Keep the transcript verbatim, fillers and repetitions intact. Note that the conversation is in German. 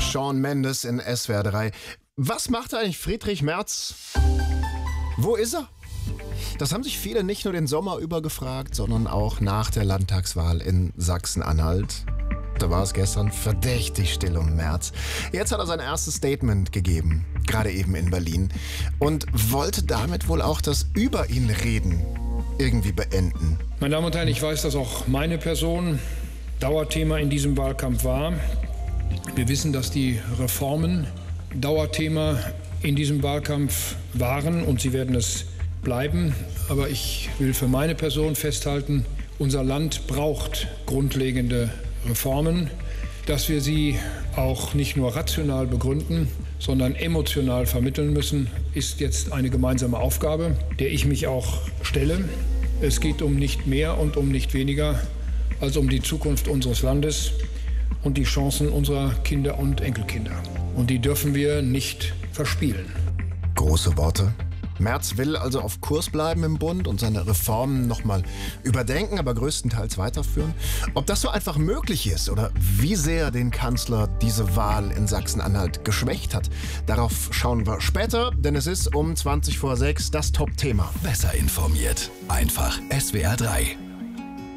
Shawn Mendes in S W R drei. Was macht eigentlich Friedrich Merz? Wo ist er? Das haben sich viele nicht nur den Sommer über gefragt, sondern auch nach der Landtagswahl in Sachsen-Anhalt. Da war es gestern verdächtig still um Merz. Jetzt hat er sein erstes Statement gegeben, gerade eben in Berlin, und wollte damit wohl auch das Über ihn reden irgendwie beenden. Meine Damen und Herren, ich weiß, dass auch meine Person Dauerthema in diesem Wahlkampf war. Wir wissen, dass die Reformen Dauerthema in diesem Wahlkampf waren und sie werden es bleiben. Aber ich will für meine Person festhalten, unser Land braucht grundlegende Reformen. Dass wir sie auch nicht nur rational begründen, sondern emotional vermitteln müssen, ist jetzt eine gemeinsame Aufgabe, der ich mich auch stelle. Es geht um nicht mehr und um nicht weniger als um die Zukunft unseres Landes und die Chancen unserer Kinder und Enkelkinder. Und die dürfen wir nicht verspielen. Große Worte. Merz will also auf Kurs bleiben im Bund und seine Reformen nochmal überdenken, aber größtenteils weiterführen. Ob das so einfach möglich ist oder wie sehr den Kanzler diese Wahl in Sachsen-Anhalt geschwächt hat, darauf schauen wir später, denn es ist um zwanzig vor sechs das Top-Thema. Besser informiert. Einfach S W R drei.